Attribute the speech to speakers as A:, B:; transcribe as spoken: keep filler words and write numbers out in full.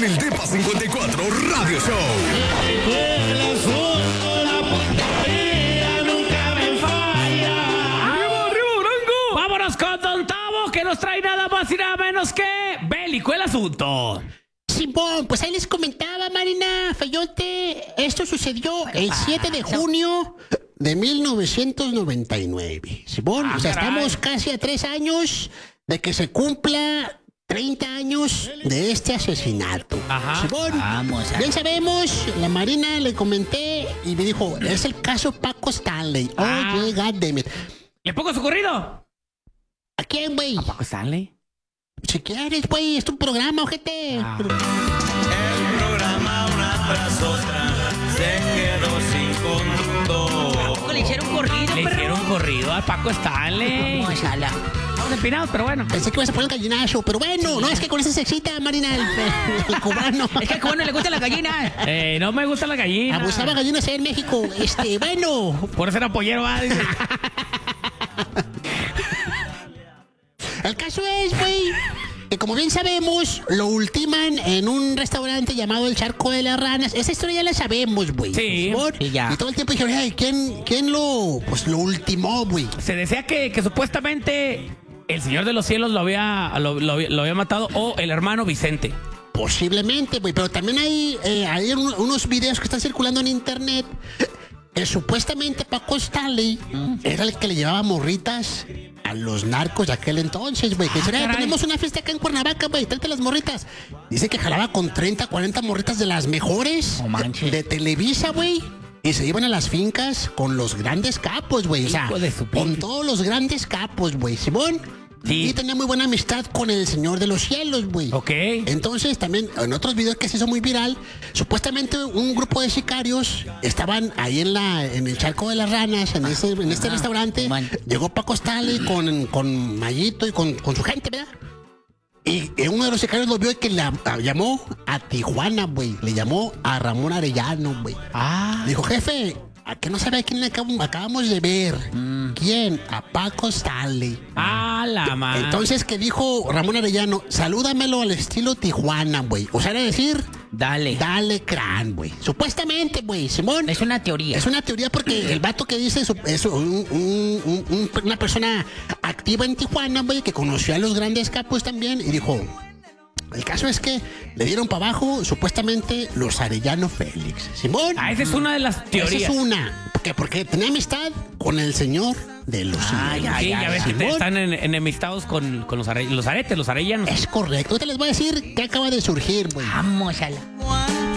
A: el Depa cincuenta y cuatro Radio Show.
B: El asunto, la puntería nunca me falla.
C: ¡Arriba, arriba, Durango! Vámonos con Don Tavo, que nos trae nada más y nada menos que bélico el asunto.
D: Simón, pues ahí les comentaba, Marina Feyote, esto sucedió el siete de junio de mil novecientos noventa y nueve. Simón,
C: Ah,
D: o sea,
C: caray.
D: estamos casi a tres años de que se cumpla treinta años de este asesinato.
C: Ajá.
D: Simón,
E: Vamos a-
D: bien sabemos, la Marina le comenté y me dijo, es el caso Paco Stanley.
C: Ah.
D: Oye, goddammit.
C: ¿Le pongo su corrido?
D: ¿A quién, güey?
C: Paco Stanley.
D: Si quieres, güey, es tu programa, ojete.
C: Ah.
B: El programa una tras otra se quedó sin conductor.
E: Le hicieron corrido,
C: Le
E: perro.
C: hicieron corrido a Paco Stanley.
E: Vamos a la-
C: Estamos empinados, pero bueno.
D: Pensé que ibas a poner el gallinazo, pero bueno, no, es que con eso se excita, Marina, el, el cubano.
E: Es que al cubano le gusta la gallina.
C: Eh, no me gusta la gallina.
D: Abusaba gallinas allá en México. Este, bueno,
C: Por ser apoyero, va. dice.
D: el caso es, güey, que como bien sabemos, lo ultiman en un restaurante llamado El Charco de las Ranas. Esa historia ya la sabemos, güey.
C: Sí,
D: ¿Simón?
E: sí, ya.
D: Y todo el tiempo dijeron, ay, ¿quién, quién lo, pues, lo ultimó, güey?
C: Se decía que, que supuestamente el Señor de los Cielos lo había, lo, lo había- lo había matado o el hermano Vicente.
D: Posiblemente, güey, pero también hay, eh, hay un- unos videos que están circulando en internet que supuestamente Paco Stanley era el que le llevaba morritas a los narcos de aquel entonces, güey. Que
C: Ah,
D: decía, "Eh,
C: caray.
D: tenemos una fiesta acá en Cuernavaca, güey, tráete las morritas." Dice que jalaba con treinta, cuarenta morritas de las mejores
E: No manches.
D: de Televisa, güey. Y se iban a las fincas con los grandes capos, güey. O sea,
C: Hijo de su
D: con
C: pinche.
D: todos los grandes capos, güey. Simón.
C: Sí.
D: Y tenía muy buena amistad con el Señor de los Cielos, güey.
C: Ok.
D: Entonces, también en otros videos que se hizo muy viral, supuestamente un grupo de sicarios estaban ahí en la en el Charco de las Ranas, en, ese, en este
E: Ajá,
D: restaurante.
E: man.
D: Llegó Paco Stanley con, con Mayito y con, con su gente, ¿verdad? Y eh, uno de los sicarios lo vio y que la, la llamó a Tijuana, güey. Le llamó a Ramón Arellano, güey.
C: Ah.
D: Dijo, jefe, ¿a qué no sabe a quién le acabo- acabamos de ver? ¿Quién? A Paco Stanley.
C: Ah, la madre.
D: Entonces, que dijo Ramón Arellano, salúdamelo al estilo Tijuana, güey. O sea, era decir,
E: Dale.
D: dale crán, güey. Supuestamente, güey, Simón.
E: Es una teoría.
D: Es una teoría porque el vato que dice eso es un- un- un- un- una persona activa en Tijuana, güey, que conoció a los grandes capos también y dijo, el caso es que le dieron para abajo supuestamente los Arellano Félix. Simón.
C: Ah, esa es una de las teorías.
D: Esa es una. ¿Por qué? Porque tenía amistad con el señor de los
E: Ah,
D: cielos.
E: ya,
C: Sí, ya,
E: ya,
C: ves que te
D: Simón.
C: están en- enemistados con, con los, are- los aretes, los arellanos.
D: Es correcto. Ahorita les voy a decir que acaba de surgir, güey.
E: Vamos a la...